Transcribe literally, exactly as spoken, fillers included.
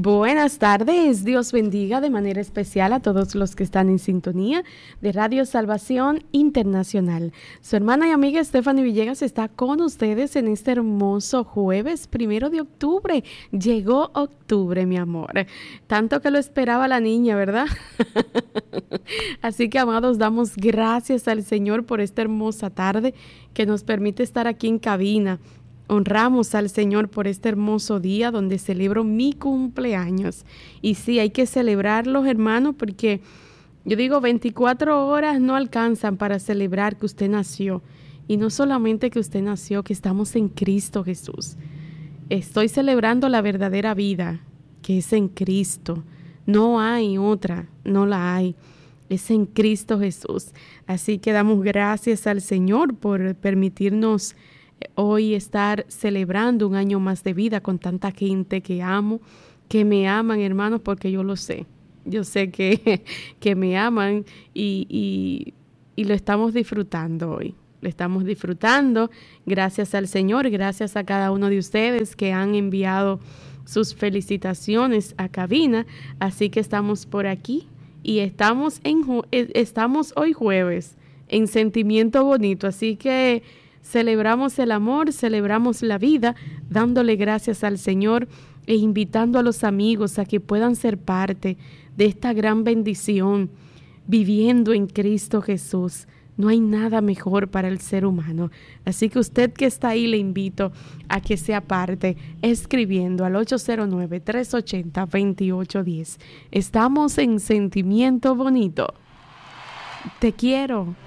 Buenas tardes, Dios bendiga de manera especial a todos los que están en sintonía de Radio Salvación Internacional. Su hermana y amiga Stephanie Villegas está con ustedes en este hermoso jueves primero de octubre. Llegó octubre, mi amor. Tanto que lo esperaba la niña, ¿verdad? Así que, amados, damos gracias al Señor por esta hermosa tarde que nos permite estar aquí en cabina. Honramos al Señor por este hermoso día donde celebro mi cumpleaños. Y sí, hay que celebrarlos, hermanos, porque yo digo veinticuatro horas no alcanzan para celebrar que usted nació. Y no solamente que usted nació, que estamos en Cristo Jesús. Estoy celebrando la verdadera vida, que es en Cristo. No hay otra, no la hay. Es en Cristo Jesús. Así que damos gracias al Señor por permitirnos hoy estar celebrando un año más de vida con tanta gente que amo, que me aman, hermanos, porque yo lo sé. Yo sé que, que me aman y, y, y lo estamos disfrutando hoy. Lo estamos disfrutando. Gracias al Señor, gracias a cada uno de ustedes que han enviado sus felicitaciones a cabina. Así que estamos por aquí y estamos, en, estamos hoy jueves en Sentimiento Bonito. Así que celebramos el amor, celebramos la vida, dándole gracias al Señor e invitando a los amigos a que puedan ser parte de esta gran bendición, viviendo en Cristo Jesús. No hay nada mejor para el ser humano. Así que usted que está ahí, le invito a que sea parte, escribiendo al ocho cero nueve, tres ocho cero, dos ocho uno cero. Estamos en Sentimiento Bonito. Te quiero.